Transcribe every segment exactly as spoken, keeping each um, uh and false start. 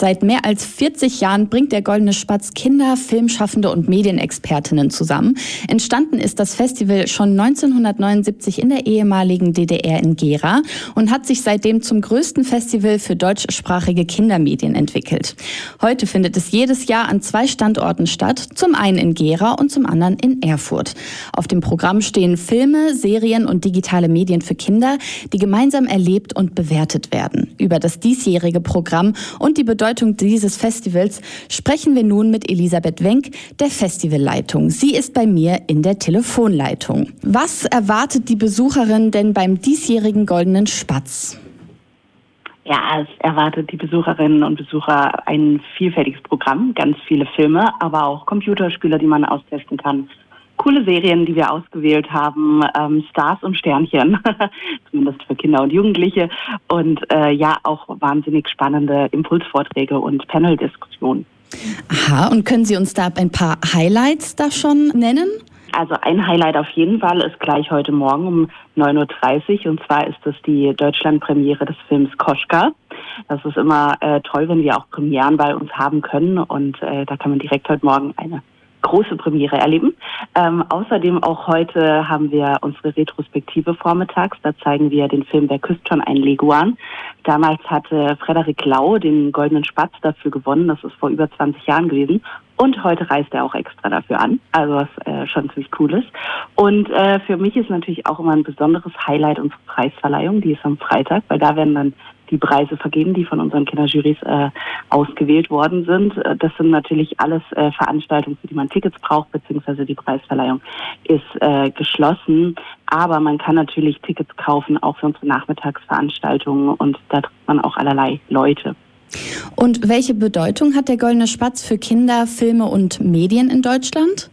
Seit mehr als vierzig Jahren bringt der Goldene Spatz Kinder, Filmschaffende und Medienexpertinnen zusammen. Entstanden ist das Festival schon neunzehnhundertneunundsiebzig in der ehemaligen D D R in Gera und hat sich seitdem zum größten Festival für deutschsprachige Kindermedien entwickelt. Heute findet es jedes Jahr an zwei Standorten statt, zum einen in Gera und zum anderen in Erfurt. Auf dem Programm stehen Filme, Serien und digitale Medien für Kinder, die gemeinsam erlebt und bewertet werden. Über das diesjährige Programm und die Bedeutung dieses Festivals sprechen wir nun mit Elisabeth Wenck, der Festivalleitung. Sie ist bei mir in der Telefonleitung. Was erwartet die Besucherin denn beim diesjährigen Goldenen Spatz? Ja, es erwartet die Besucherinnen und Besucher ein vielfältiges Programm, ganz viele Filme, aber auch Computerspiele, die man austesten kann. Coole Serien, die wir ausgewählt haben, ähm, Stars und Sternchen, zumindest für Kinder und Jugendliche. Und äh, ja, auch wahnsinnig spannende Impulsvorträge und Paneldiskussionen. Aha, und können Sie uns da ein paar Highlights da schon nennen? Also ein Highlight auf jeden Fall ist gleich heute Morgen um neun Uhr dreißig und zwar ist es die Deutschlandpremiere des Films Koschka. Das ist immer äh, toll, wenn wir auch Premieren bei uns haben können und äh, da kann man direkt heute Morgen eine große Premiere erleben. Ähm, außerdem auch heute haben wir unsere Retrospektive vormittags. Da zeigen wir den Film Wer küsst schon einen Leguan. Damals hatte Frederik Lau den Goldenen Spatz dafür gewonnen. Das ist vor über zwanzig Jahren gewesen. Und heute reist er auch extra dafür an. Also was äh, schon ziemlich cool ist. Und äh, für mich ist natürlich auch immer ein besonderes Highlight unsere Preisverleihung. Die ist am Freitag, weil da werden dann die Preise vergeben, die von unseren Kinderjurys äh, ausgewählt worden sind. Das sind natürlich alles äh, Veranstaltungen, für die man Tickets braucht, beziehungsweise die Preisverleihung ist äh, geschlossen. Aber man kann natürlich Tickets kaufen, auch für unsere Nachmittagsveranstaltungen und da trifft man auch allerlei Leute. Und welche Bedeutung hat der Goldene Spatz für Kinder, Filme und Medien in Deutschland?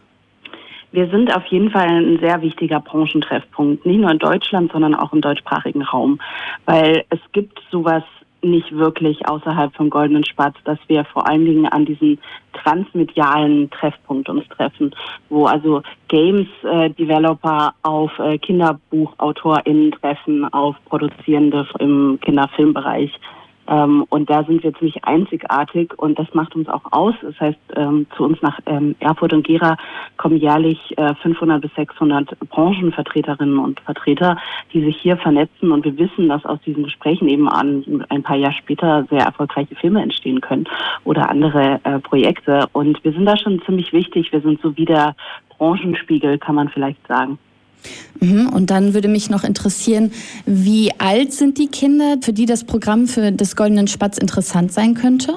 Wir sind auf jeden Fall ein sehr wichtiger Branchentreffpunkt, nicht nur in Deutschland, sondern auch im deutschsprachigen Raum, weil es gibt sowas nicht wirklich außerhalb vom Goldenen Spatz, dass wir vor allen Dingen an diesen transmedialen Treffpunkt uns treffen, wo also Games-Developer auf äh, KinderbuchautorInnen treffen, auf Produzierende im Kinderfilmbereich. Ähm, und da sind wir ziemlich einzigartig und das macht uns auch aus. Das heißt, ähm, zu uns nach ähm, Erfurt und Gera kommen jährlich äh, fünfhundert bis sechshundert Branchenvertreterinnen und Vertreter, die sich hier vernetzen und wir wissen, dass aus diesen Gesprächen eben an, ein paar Jahre später sehr erfolgreiche Filme entstehen können oder andere äh, Projekte und wir sind da schon ziemlich wichtig. Wir sind so wie der Branchenspiegel, kann man vielleicht sagen. Und dann würde mich noch interessieren, wie alt sind die Kinder, für die das Programm für das Goldenen Spatz interessant sein könnte?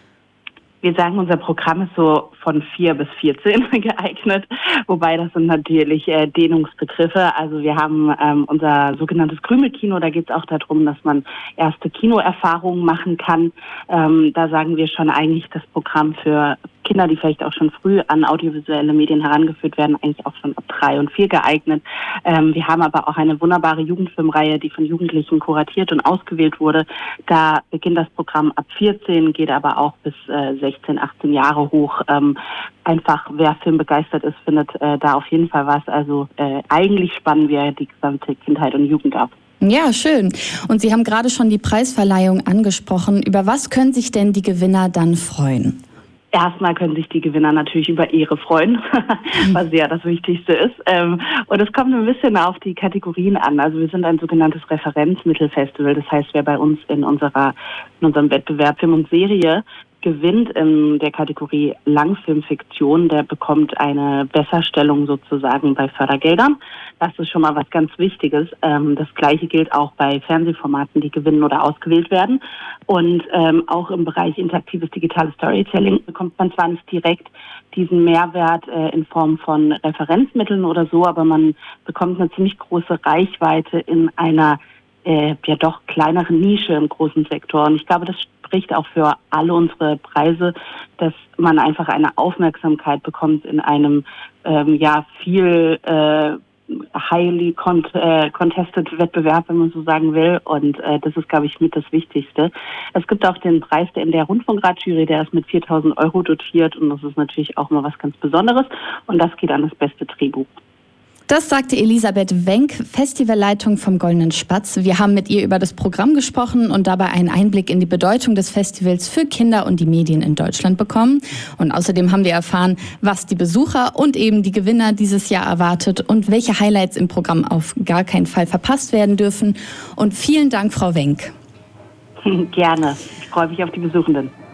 Wir sagen, unser Programm ist so von vier bis vierzehn geeignet, wobei das sind natürlich äh, Dehnungsbegriffe. Also wir haben ähm, unser sogenanntes Krümelkino, da geht es auch darum, dass man erste Kinoerfahrungen machen kann. Ähm, da sagen wir schon eigentlich das Programm für Kinder, die vielleicht auch schon früh an audiovisuelle Medien herangeführt werden, eigentlich auch schon ab drei und vier geeignet. Ähm, wir haben aber auch eine wunderbare Jugendfilmreihe, die von Jugendlichen kuratiert und ausgewählt wurde. Da beginnt das Programm ab vierzehn, geht aber auch bis äh, sechzehn, achtzehn Jahre hoch. Ähm, einfach, wer filmbegeistert ist, findet äh, da auf jeden Fall was. Also äh, eigentlich spannen wir die gesamte Kindheit und Jugend ab. Ja, schön. Und Sie haben gerade schon die Preisverleihung angesprochen. Über was können sich denn die Gewinner dann freuen? Erstmal können sich die Gewinner natürlich über Ehre freuen, was ja das Wichtigste ist. Und es kommt ein bisschen auf die Kategorien an. Also wir sind ein sogenanntes Referenzmittelfestival. Das heißt, wer bei uns in unserer in unserem Wettbewerb Film und Serie gewinnt in der Kategorie Langfilmfiktion, der bekommt eine Besserstellung sozusagen bei Fördergeldern. Das ist schon mal was ganz Wichtiges. Ähm, das Gleiche gilt auch bei Fernsehformaten, die gewinnen oder ausgewählt werden. Und ähm, auch im Bereich interaktives digitales Storytelling bekommt man zwar nicht direkt diesen Mehrwert äh, in Form von Referenzmitteln oder so, aber man bekommt eine ziemlich große Reichweite in einer äh, ja doch kleineren Nische im großen Sektor. Und ich glaube, das spricht auch für alle unsere Preise, dass man einfach eine Aufmerksamkeit bekommt in einem ähm, ja viel äh, highly cont- äh, contested Wettbewerb, wenn man so sagen will. Und äh, das ist, glaube ich, mit das Wichtigste. Es gibt auch den Preis der M D R-Rundfunkratjury, der ist mit viertausend Euro dotiert und das ist natürlich auch mal was ganz Besonderes. Und das geht an das beste Drehbuch. Das sagte Elisabeth Wenck, Festivalleitung vom Goldenen Spatz. Wir haben mit ihr über das Programm gesprochen und dabei einen Einblick in die Bedeutung des Festivals für Kinder und die Medien in Deutschland bekommen. Und außerdem haben wir erfahren, was die Besucher und eben die Gewinner dieses Jahr erwartet und welche Highlights im Programm auf gar keinen Fall verpasst werden dürfen. Und vielen Dank, Frau Wenck. Gerne. Ich freue mich auf die Besuchenden.